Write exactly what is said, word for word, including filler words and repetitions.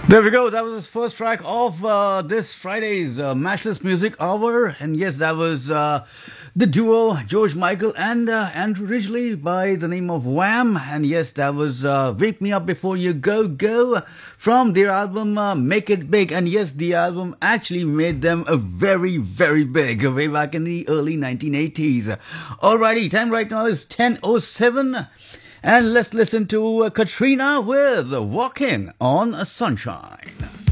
There we go. That was the first track of uh, this Friday's uh, Matchless Music Hour. And yes, that was uh, the duo George Michael and uh, Andrew Ridgeley by the name of Wham. And yes, that was uh, Wake Me Up Before You Go Go from their album uh, Make It Big. And yes, the album actually made them a very, very big way back in the early nineteen eighties. Alrighty, time right now is ten oh seven. And let's listen to uh, Katrina with Walkin' on Sunshine.